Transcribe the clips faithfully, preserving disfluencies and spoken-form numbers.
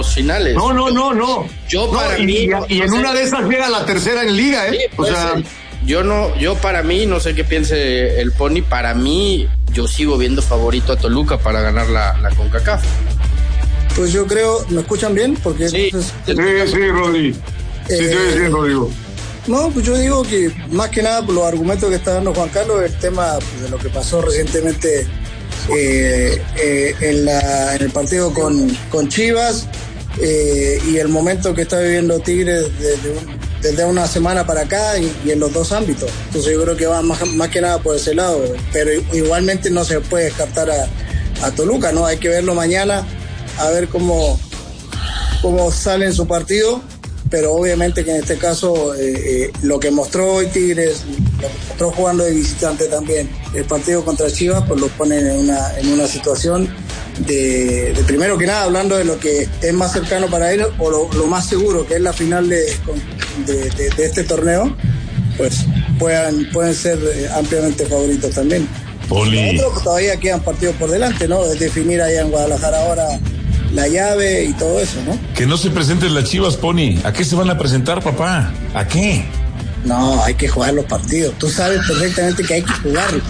finales. No, no, no, no. Yo no, para y, mí. Y, no, y en no una sé, de esas llega la tercera en liga, ¿eh? Sí, pues, o sea. Yo no, yo para mí, no sé qué piense el Pony, para mí, yo sigo viendo favorito a Toluca para ganar la, la CONCACAF. Pues yo creo, ¿me escuchan bien? Porque sí, entonces, sí, sí, Rodrigo. Sí, eh, te ves bien, Rodrigo. No, pues yo digo que más que nada por los argumentos que está dando Juan Carlos, el tema pues, de lo que pasó recientemente eh, eh, en, la, en el partido con, con Chivas eh, y el momento que está viviendo Tigres desde, un, desde una semana para acá y, y en los dos ámbitos. Entonces yo creo que va más, más que nada por ese lado, pero igualmente no se puede descartar a, a Toluca, ¿no? Hay que verlo mañana, a ver cómo, cómo sale en su partido. Pero obviamente que en este caso eh, eh, lo que mostró hoy Tigres, lo que mostró jugando de visitante también, el partido contra Chivas, pues lo ponen en una, en una situación de, de primero que nada, hablando de lo que es más cercano para ellos, o lo, lo más seguro, que es la final de, de, de, de este torneo, pues puedan, pueden ser ampliamente favoritos también. Poli. Nosotros pues, todavía quedan partidos por delante, ¿no? Es definir allá en Guadalajara ahora la llave y todo eso, ¿no? Que no se presenten las Chivas, Pony. ¿A qué se van a presentar, papá? ¿A qué? No, hay que jugar los partidos. Tú sabes perfectamente que hay que jugarlos.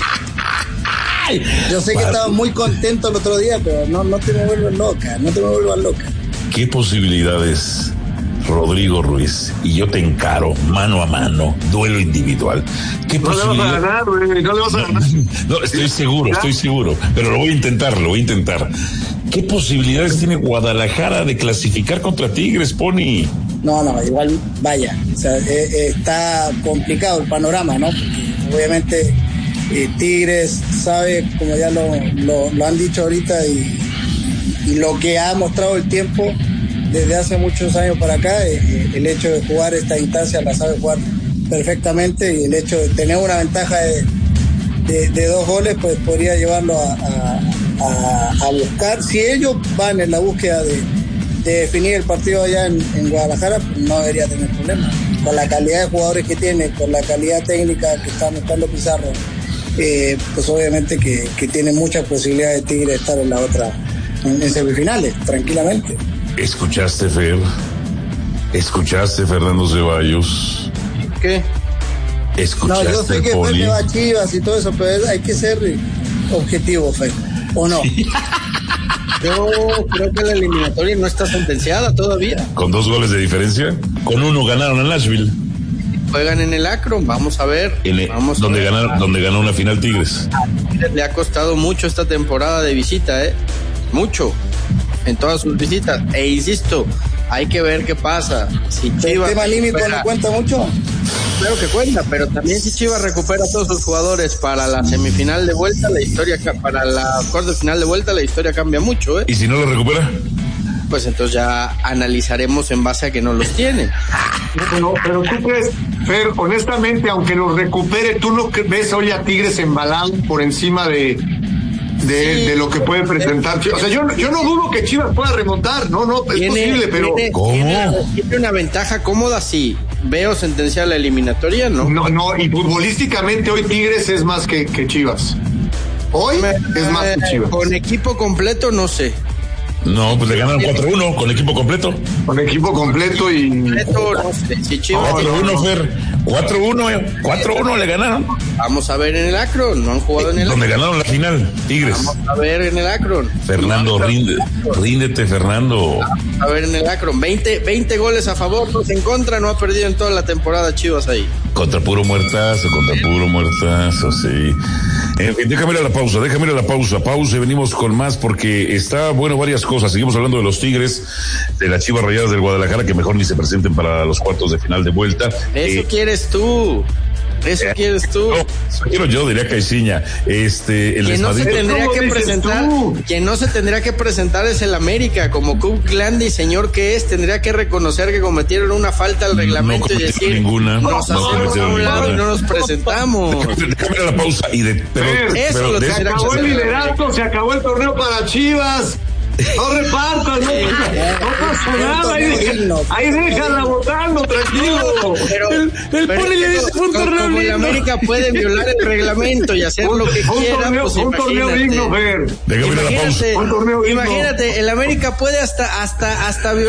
Yo sé que estabas muy contento el otro día, pero no, no te me vuelvas loca, no te me vuelvas loca. ¿Qué posibilidades, Rodrigo Ruiz? Y yo te encaro mano a mano, duelo individual. ¿Qué no posibilidades? le vas a ganar, güey, no le vas a ganar. No, no, estoy seguro, estoy seguro, pero lo voy a intentar, lo voy a intentar. ¿Qué posibilidades tiene Guadalajara de clasificar contra Tigres, Pony? No, no, igual vaya, o sea, eh, eh, está complicado el panorama, ¿no? Porque obviamente eh, Tigres sabe, como ya lo, lo, lo han dicho ahorita, y, y lo que ha mostrado el tiempo desde hace muchos años para acá, eh, el hecho de jugar esta instancia la sabe jugar perfectamente, y el hecho de tener una ventaja de, de, de dos goles, pues podría llevarlo a, a, a, a buscar. Si ellos van en la búsqueda de, de definir el partido allá en, en Guadalajara, pues no debería tener problemas. Con la calidad de jugadores que tiene, con la calidad técnica que está mostrando Pizarro, eh, pues obviamente que, que tiene muchas posibilidades de Tigre de estar en la otra, en, en semifinales, tranquilamente. ¿Escuchaste, Fer? ¿Escuchaste, Fernando Ceballos? ¿Qué? ¿Escuchaste, No, yo sé que Fer le va a Chivas y todo eso, pero hay que ser objetivo, Fer, ¿o no? Yo creo que la eliminatoria no está sentenciada todavía. ¿Con dos goles de diferencia? Con uno ganaron en Nashville. Juegan en el Akron, vamos a ver. El, vamos donde, a ver. Ganaron, donde ganó una final Tigres. Le ha costado mucho esta temporada de visita, ¿eh? Mucho. En todas sus visitas. E insisto, hay que ver qué pasa. Si Chivas ¿El tema límite no cuenta mucho? Claro que cuenta, pero también si Chivas recupera a todos sus jugadores para la semifinal de vuelta, la historia, para la cuarta final de vuelta, la historia cambia mucho, ¿eh? ¿Y si no lo recupera? Pues entonces ya analizaremos en base a que no los tiene. No, pero tú crees, Fer, honestamente, aunque los recupere, ¿tú no ves hoy a Tigres embalado por encima de, de, sí, de lo que puede presentar? O sea, yo, yo no dudo que Chivas pueda remontar, no, no, es tiene, posible, pero... Tiene, ¿Cómo? Tiene, tiene una ventaja cómoda, sí. Veo sentenciar la eliminatoria, ¿no? No, no, y futbolísticamente hoy Tigres es más que, que Chivas. Hoy Me, es más que Chivas. Con equipo completo, no sé. No, pues le ganaron cuatro uno con equipo completo. Con equipo completo y... Completo, no sé. Si Chivas cuatro uno, Fer. cuatro uno, cuatro uno le ganaron. Vamos a ver en el Akron, no han jugado en el Donde Akron. ganaron la final, Tigres. Vamos a ver en el Akron. Fernando, rinde, ríndete, Fernando. Vamos a ver en el Akron. veinte, veinte goles a favor, dos en contra, no ha perdido en toda la temporada Chivas ahí. Contra puro muertazo, contra puro muertazo, sí. En fin, déjame ir a la pausa, déjame ir a la pausa. Pausa y venimos con más porque está, bueno, varias cosas. Seguimos hablando de los Tigres, de las Chivas Rayadas del Guadalajara, que mejor ni se presenten para los cuartos de final de vuelta. Eso eh, quieres tú. Eso eh, quieres tú. No, eso quiero yo, diría Caiciña. Este, el quien no se tendría que dices presentar, tú? quien no se tendría que presentar es el América, como Cook Glandy, señor que es, tendría que reconocer que cometieron una falta al reglamento no y decir, ninguna, nos no hacemos a un lado y no nos presentamos. Déjame ir a la pausa y de, pero, Ver, eso pero lo de, se acabó el liderato, se acabó el torneo para Chivas. No repartas, no, no pasa nada. Ahí, ahí déjala votando, tranquilo. Pero, el el pero Poli le dice fue un torneo como el América puede violar el reglamento y hacer un, lo que un quiera, torneo, pues un torneo digno, Fer. Déjame ir a la pausa. Un torneo digno. Imagínate, el América puede hasta hasta hasta violar